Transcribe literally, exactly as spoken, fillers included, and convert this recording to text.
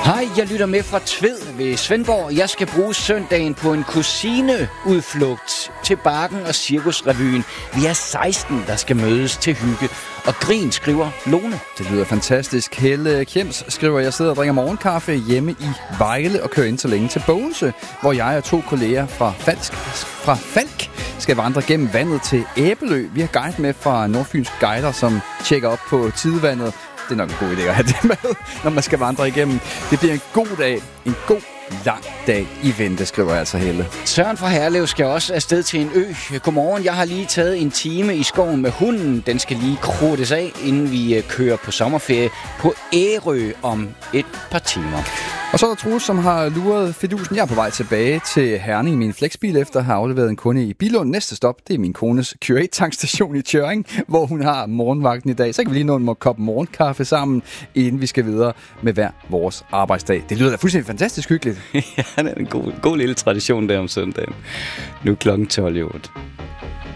Hej, jeg lytter med fra Tved ved Svendborg. Jeg skal bruge søndagen på en kusineudflugt til Bakken og Cirkusrevyen. Vi er seksten, der skal mødes til hygge. Og grin, skriver Lone. Det lyder fantastisk. Helle Kjems skriver, jeg sidder og drikker morgenkaffe hjemme i Vejle og kører ind så længe til Bogense, hvor jeg og to kolleger fra Falsk, fra Falk skal vandre gennem vandet til Æbelø. Vi har guide med fra Nordfyns Guider, som tjekker op på tidevandet. Det er nok en god idé at have det med, når man skal vandre igennem. Det bliver en god dag, en god lang dag i vente, skriver altså Helle. Søren fra Herlev skal også afsted til en ø. Godmorgen, jeg har lige taget en time i skoven med hunden. Den skal lige krudtes af, inden vi kører på sommerferie på Ærø om et par timer. Og så er der Troels, som har luret fidusen. Jeg er på vej tilbage til Herning i min flexbil, efter at have afleveret en kunde i Billund. Næste stop, det er min kones Cure otte-tankstation i Tjøring, hvor hun har morgenvagten i dag. Så kan vi lige nå en kop morgenkaffe sammen, inden vi skal videre med hver vores arbejdsdag. Det lyder da fuldstændig fantastisk hyggeligt. Ja, det er en god, god lille tradition der om søndagen. Nu er klokken tolv i otte.